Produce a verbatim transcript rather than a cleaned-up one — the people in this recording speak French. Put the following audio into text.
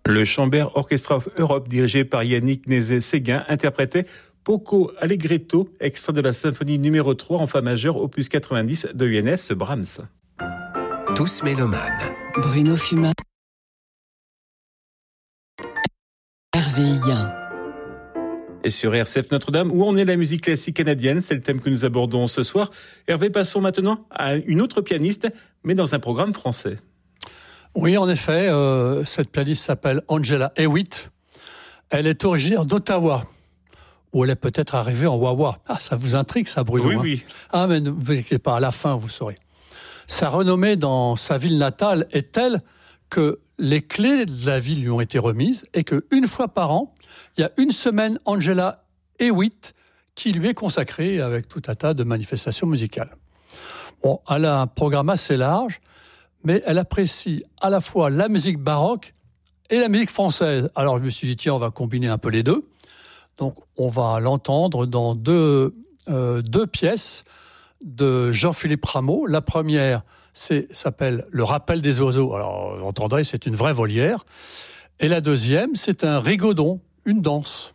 Le Chambert Orchestra of Europe, dirigé par Yannick Nézet-Séguin, interprétait Poco Allegretto, extrait de la symphonie numéro trois en fa majeur, opus quatre-vingt-dix de Johannes Brahms. Tous mélomanes. Bruno Fumat. Hervé Yen. Et sur R C F Notre-Dame, où en est la musique classique canadienne? C'est le thème que nous abordons ce soir. Hervé, passons maintenant à une autre pianiste, mais dans un programme français. Oui, en effet, euh, cette pianiste s'appelle Angela Hewitt. Elle est originaire d'Ottawa, où elle est peut-être arrivée en Wawa. Ah, ça vous intrigue, ça, Bruno? Oui, hein oui. Ah, mais ne vous inquiétez pas, à la fin, vous saurez. Sa renommée dans sa ville natale est telle que les clés de la ville lui ont été remises et qu'une fois par an, il y a une semaine Angela Hewitt qui lui est consacrée avec tout un tas de manifestations musicales. Bon, elle a un programme assez large, mais elle apprécie à la fois la musique baroque et la musique française. Alors je me suis dit, tiens, on va combiner un peu les deux. Donc on va l'entendre dans deux, euh, deux pièces de Jean-Philippe Rameau. La première c'est, s'appelle Le Rappel des oiseaux. Alors vous entendrez, c'est une vraie volière. Et la deuxième, c'est un rigodon, une danse.